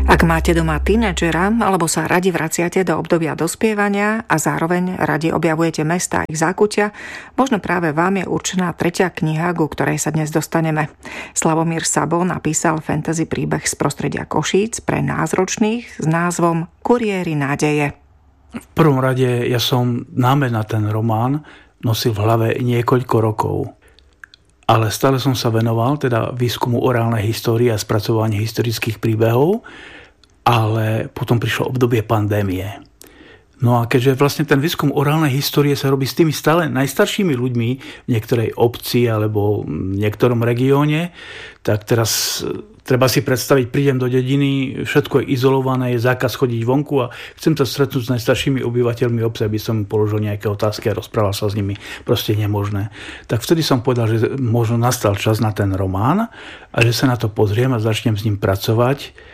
Ak máte doma tínedžera alebo sa radi vraciate do obdobia dospievania a zároveň radi objavujete mestá a ich zákutia, možno práve vám je určená tretia kniha, ku ktorej sa dnes dostaneme. Slavomír Sabo napísal fantasy príbeh z prostredia Košíc pre názročných s názvom Kuriéri nádeje. V prvom rade ja som námed na ten román nosil v hlave niekoľko rokov. Ale stále som sa venoval teda výskumu orálnej histórie a spracovania historických príbehov, ale potom prišlo obdobie pandémie. No a keďže vlastne ten výskum orálnej histórie sa robí s tými stále najstaršími ľuďmi v niektorej obci alebo v niektorom regióne, tak teraz treba si predstaviť, prídem do dediny, všetko je izolované, je zákaz chodiť vonku a chcem sa stretnúť s najstaršími obyvateľmi obce, aby som položil nejaké otázky a rozprával sa s nimi. Proste nemožné. Tak vtedy som povedal, že možno nastal čas na ten román a že sa na to pozriem a začnem s ním pracovať.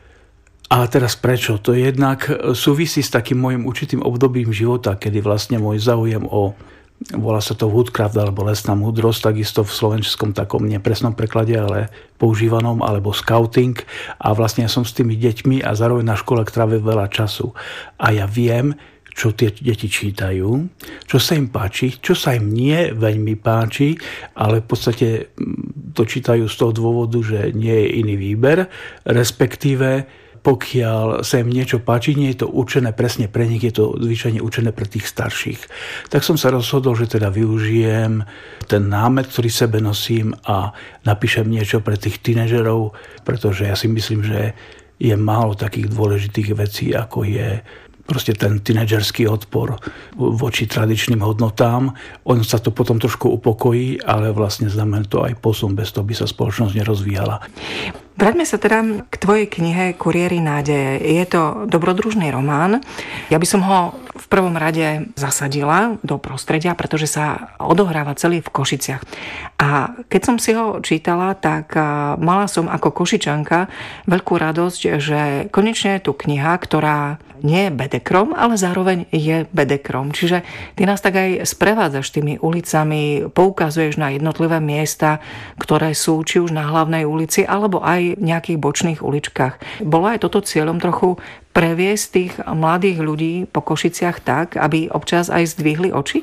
A teraz prečo? To jednak súvisí s takým môjim určitým obdobím života, kedy vlastne môj záujem volá sa to woodcraft alebo lesná múdrosť, takisto v slovenskom takom nepresnom preklade, ale používanom, alebo scouting. A vlastne ja som s tými deťmi a zároveň na škole trávil veľa času. A ja viem, čo tie deti čítajú, čo sa im páči, čo sa im nie veľmi páči, ale v podstate to čítajú z toho dôvodu, že nie je iný výber, respektíve pokiaľ sa im niečo páči, nie je to určené presne pre nich, je to zvyčajne určené pre tých starších. Tak som sa rozhodol, že teda využijem ten námet, ktorý sebe nosím a napíšem niečo pre tých tínedžerov, pretože ja si myslím, že je málo takých dôležitých vecí, ako je proste ten tínedžerský odpor voči tradičným hodnotám. On sa to potom trošku upokojí, ale vlastne znamená to aj posun, bez toho by sa spoločnosť nerozvíjala. Vráťme sa teda k tvojej knihe Kuriéri nádeje. Je to dobrodružný román. Ja by som ho v prvom rade zasadila do prostredia, pretože sa odohráva celý v Košiciach. A keď som si ho čítala, tak mala som ako Košičanka veľkú radosť, že konečne je tu kniha, ktorá nie je bedekrom, ale zároveň je bedekrom. Čiže ty nás tak aj sprevádzaš tými ulicami, poukazuješ na jednotlivé miesta, ktoré sú či už na hlavnej ulici, alebo aj v nejakých bočných uličkách. Bolo aj toto cieľom trochu previesť tých mladých ľudí po Košiciach tak, aby občas aj zdvihli oči?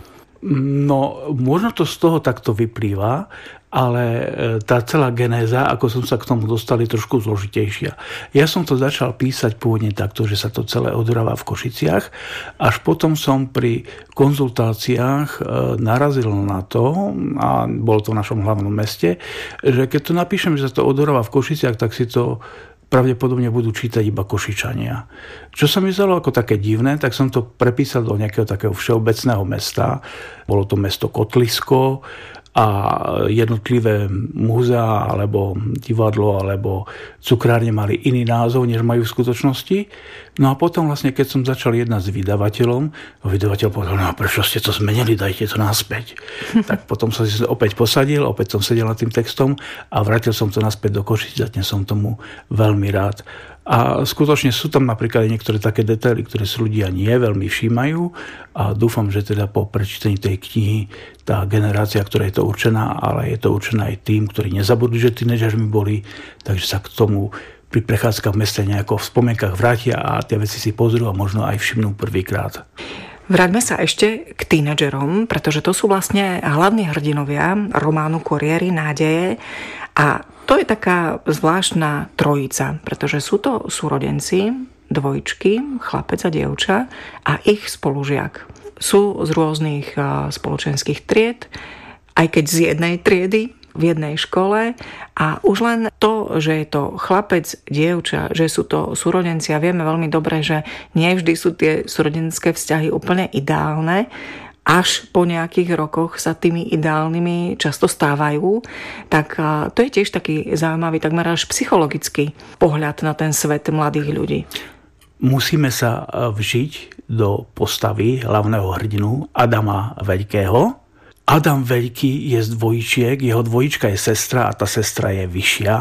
No, možno to z toho takto vyplýva, ale tá celá genéza, ako som sa k tomu dostal, je trošku zložitejšia. Ja som to začal písať pôvodne takto, že sa to celé odhráva v Košiciach, až potom som pri konzultáciách narazil na to, a bolo to v našom hlavnom meste, že keď to napíšem, že sa to odhráva v Košiciach, tak si to pravdepodobne budú čítať iba Košičania. Čo sa mi zdalo ako také divné, tak som to prepísal do nejakého takého všeobecného mesta. Bolo to mesto Kotlisko a jednotlivé múzea alebo divadlo alebo cukrárne mali iný názov, než majú v skutočnosti. No a potom vlastne, keď som začal jednať s vydavateľom, vydavateľ povedal, no prečo ste to zmenili, dajte to naspäť. Tak potom som si opäť posadil, opäť som sedel nad tým textom a vrátil som to naspäť do Košic a dnes som tomu veľmi rád. A skutočne sú tam napríklad niektoré také detaily, ktoré si ľudia nie veľmi všímajú a dúfam, že teda po prečítaní tej knihy tá generácia, ktorá je to určená, ale je to určená aj tým, ktorí nezabudli, že tínedžermi boli, takže sa k tomu pri prechádzkach v meste nejako v spomienkach vrátia a tie veci si pozrú a možno aj všimnú prvýkrát. Vráťme sa ešte k tínedžerom, pretože to sú vlastne hlavní hrdinovia románu Kuriéri nádeje a to je taká zvláštna trojica, pretože sú to súrodenci, dvojičky, chlapec a dievča a ich spolužiak. Sú z rôznych spoločenských tried, aj keď z jednej triedy, v jednej škole a už len to, že je to chlapec, dievča, že sú to súrodenci a vieme veľmi dobre, že nie vždy sú tie súrodenské vzťahy úplne ideálne, až po nejakých rokoch sa tými ideálnymi často stávajú, tak to je tiež taký zaujímavý, takmer až psychologický pohľad na ten svet mladých ľudí. Musíme sa vžiť do postavy hlavného hrdinu Adama Veľkého. Adam Veľký je z dvojčiek, jeho dvojička je sestra a tá sestra je vyššia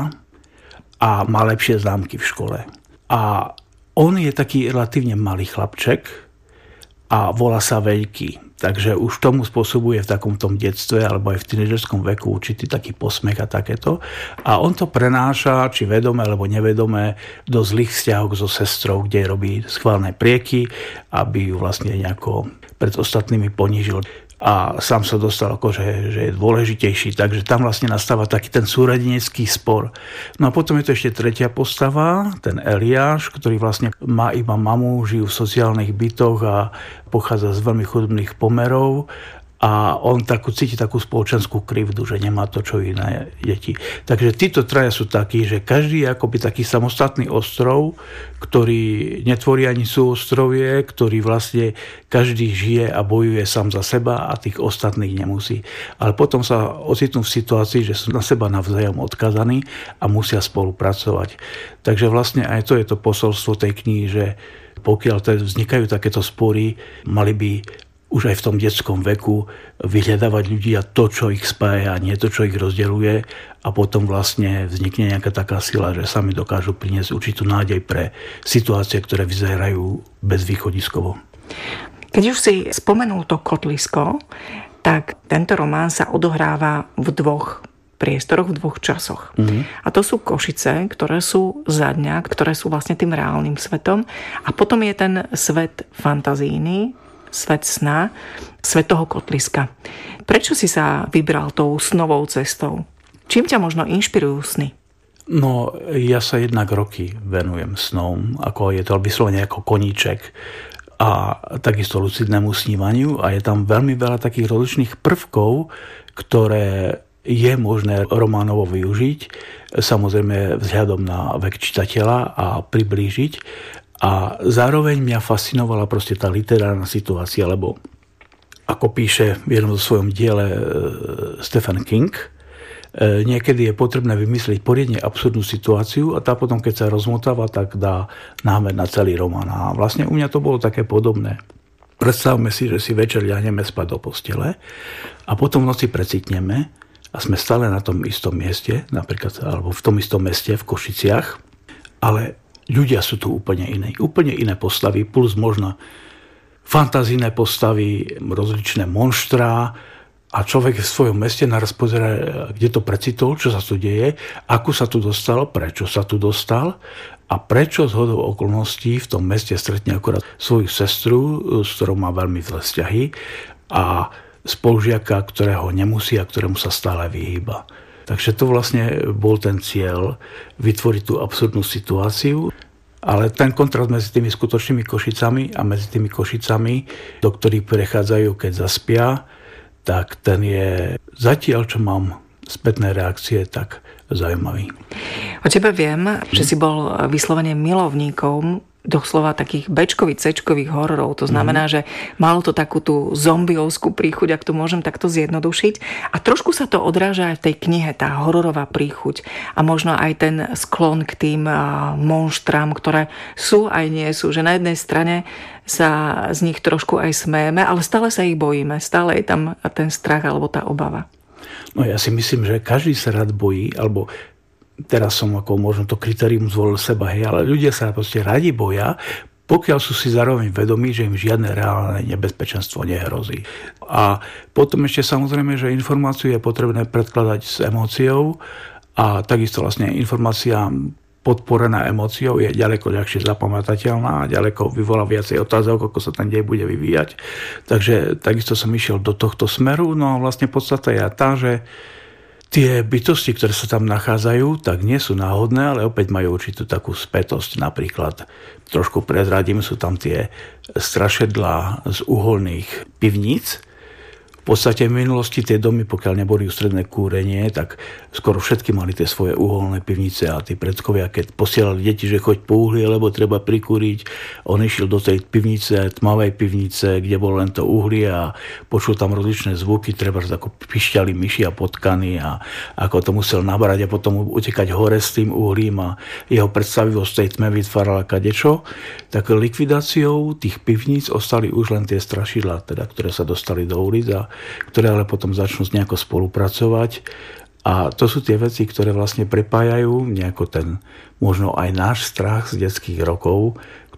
a má lepšie známky v škole. A on je taký relatívne malý chlapček a volá sa Veľký. Takže už tomu spôsobuje v takom tom detstve alebo aj v tínežerskom veku určitý taký posmech a takéto. A on to prenáša, či vedome alebo nevedome, do zlých vzťahov so sestrou, kde robí schválne prieky, aby ju vlastne nejako pred ostatnými ponížil. A sám sa dostal že je dôležitejší. Takže tam vlastne nastáva taký ten súrodenecký spor. No a potom je to ešte tretia postava, ten Eliáš, ktorý vlastne má iba mamu, žijú v sociálnych bytoch a pochádza z veľmi chudobných pomerov. A on cíti takú spoločenskú krivdu, že nemá to, čo iné deti. Takže títo traja sú takí, že každý je akoby taký samostatný ostrov, ktorý netvorí ani súostrovie, ktorý vlastne každý žije a bojuje sám za seba a tých ostatných nemusí. Ale potom sa ocitnú v situácii, že sú na seba navzájom odkazaní a musia spolupracovať. Takže vlastne aj to je to posolstvo tej knihy, že pokiaľ vznikajú takéto spory, mali by už aj v tom detskom veku vyhľadávať ľudia to, čo ich spája, nie to, čo ich rozdeľuje, a potom vlastne vznikne nejaká taká sila, že sami dokážu priniesť určitú nádej pre situácie, ktoré vyzerajú bezvýchodiskovo. Keď už si spomenul to kotlisko, tak tento román sa odohráva v dvoch priestoroch, v dvoch časoch. A to sú Košice, ktoré sú za dňa, ktoré sú vlastne tým reálnym svetom, a potom je ten svet fantazíny, svet sna, svet toho kotliska. Prečo si sa vybral tou snovou cestou? Čím ťa možno inšpirujú sny? No, ja sa jednak roky venujem snom, ako je to vyslovene ako koníček, a takisto lucidnému snívaniu, a je tam veľmi veľa takých rozličných prvkov, ktoré je možné románovo využiť, samozrejme vzhľadom na vek čitateľa, a priblížiť. A zároveň mňa fascinovala proste tá literárna situácia, lebo ako píše v jednom svojom diele Stephen King, niekedy je potrebné vymyslieť poriadne absurdnú situáciu a tá potom, keď sa rozmotáva, tak dá námed na celý román. A vlastne u mňa to bolo také podobné. Predstavme si, že si večer ľahneme spať do postele a potom v noci precitneme a sme stále na tom istom mieste, napríklad, alebo v tom istom meste v Košiciach, ale ľudia sú tu úplne iné postavy, plus možno fantazijné postavy, rozličné monštrá, a človek v svojom meste naraz pozerá, kde to precitol, čo sa tu deje, ako sa tu dostal, prečo sa tu dostal a prečo zhodou okolností v tom meste stretne akorát svoju sestru, s ktorou má veľmi zlé vzťahy, a spolužiaka, ktorého nemusí a ktorému sa stále vyhýba. Takže to vlastne bol ten cieľ, vytvoriť tú absurdnú situáciu, ale ten kontrast medzi tými skutočnými Košicami a medzi tými Košicami, do ktorých prechádzajú, keď zaspia, tak ten je zatiaľ, čo mám spätné reakcie, tak zaujímavý. O tebe viem, že si bol vyslovene milovníkom doslova takých bečkových, cečkových hororov. To znamená, že malo to takú tú zombiovskú príchuť, ak to môžem takto zjednodušiť. A trošku sa to odráža aj v tej knihe, tá hororová príchuť. A možno aj ten sklon k tým monštrám, ktoré sú aj nie sú. Že na jednej strane sa z nich trošku aj smejeme, ale stále sa ich bojíme. Stále je tam ten strach alebo tá obava. No ja si myslím, že každý sa rád bojí, alebo teraz som ako možno to kritérium zvolil seba, ale ľudia sa proste radi boja, pokiaľ sú si zároveň vedomí, že im žiadne reálne nebezpečenstvo nehrozí. A potom ešte samozrejme, že informáciu je potrebné predkladať s emóciou, a takisto vlastne informácia podporená emóciou je ďaleko ľahšie zapamätateľná, ďaleko vyvolá viacej otázok, ako sa ten dej bude vyvíjať. Takže takisto som išiel do tohto smeru. No a vlastne podstata je tá, že tie bytosti, ktoré sa tam nachádzajú, tak nie sú náhodné, ale opäť majú určitú takú spätosť. Napríklad, trošku prezradím, sú tam tie strašedlá z uholných pivníc. V podstate v minulosti tie domy, pokiaľ neboli ústredné kúrenie, tak skoro všetky mali tie svoje uholné pivnice, a tí predkovia, keď posielali deti, že choď po uhlie, lebo treba prikúriť, on išiel do tej pivnice, tmavej pivnice, kde bolo len to uhlie, a počul tam rozličné zvuky, treba ako pišťali myši a potkany, a ako to musel nabrať a potom utekať hore s tým uhlím, a jeho predstavivosť tej tme vytvárala kadečo. Tak likvidáciou tých pivníc ostali už len tie strašidlá, teda, ktoré sa dostali do ulic, a ktoré ale potom začnú nejako spolupracovať. A to sú tie veci, ktoré vlastne prepájajú nejako ten možno aj náš strach z detských rokov,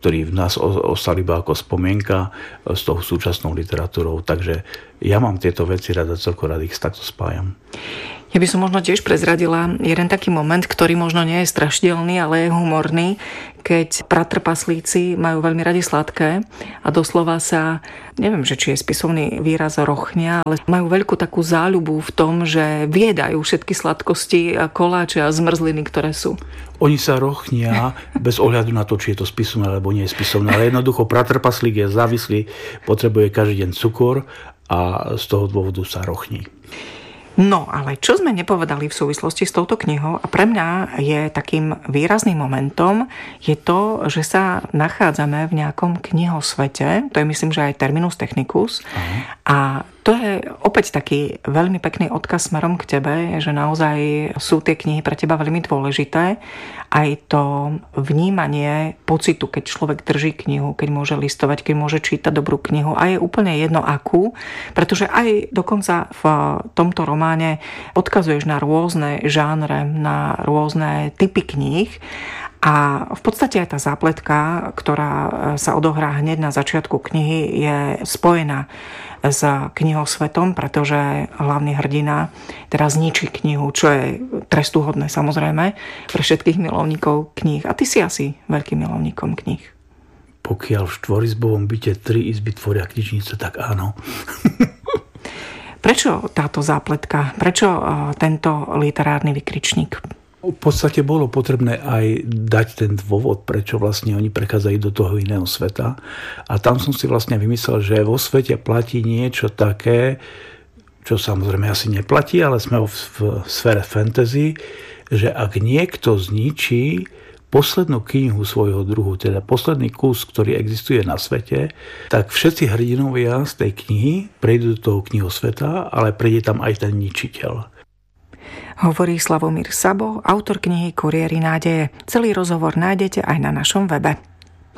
ktorí v nás ostali iba ako spomienka s tou súčasnou literatúrou. Takže ja mám tieto veci rada, celko rád ich takto spájam. Ja by som možno tiež prezradila jeden taký moment, ktorý možno nie je strašidelný, ale je humorný, keď pratrpaslíci majú veľmi radi sladké a doslova sa, neviem, že či je spisovný výraz rochňa, ale majú veľkú takú záľubu v tom, že viedajú všetky sladkosti, koláče a zmrzliny, ktoré sú. Oni sa rochnia bez ohľadu na to, či je to spisovné alebo nie je spisovné, ale jednoducho pratrpaslík je závislý, potrebuje každý deň cukor a z toho dôvodu sa rochní. No, ale čo sme nepovedali v súvislosti s touto knihou a pre mňa je takým výrazným momentom, je to, že sa nachádzame v nejakom knihosvete, to je myslím, že aj terminus technicus. A to je opäť taký veľmi pekný odkaz smerom k tebe, že naozaj sú tie knihy pre teba veľmi dôležité. Aj to vnímanie pocitu, keď človek drží knihu, keď môže listovať, keď môže čítať dobrú knihu a je úplne jedno akú, pretože aj dokonca v tomto románe odkazuješ na rôzne žánre, na rôzne typy kníh. A v podstate aj tá zápletka, ktorá sa odohrá hneď na začiatku knihy, je spojená s knihosvetom, pretože hlavný hrdina teraz zničí knihu, čo je trestuhodné samozrejme pre všetkých milovníkov kníh. A ty si asi veľkým milovníkom kníh. Pokiaľ v štvorizbovom byte 3 izby tvoria knižnice, tak áno. Prečo táto zápletka? Prečo tento literárny vykričník? V podstate bolo potrebné aj dať ten dôvod, prečo vlastne oni prechádzajú do toho iného sveta. A tam som si vlastne vymyslel, že vo svete platí niečo také, čo samozrejme asi neplatí, ale sme v sfére fantasy, že ak niekto zničí poslednú knihu svojho druhu, teda posledný kus, ktorý existuje na svete, tak všetci hrdinovia z tej knihy prejdú do toho knihosveta, ale prejde tam aj ten ničiteľ. Hovorí Slavomír Sabo, autor knihy Kuriéry nádeje. Celý rozhovor nájdete aj na našom webe.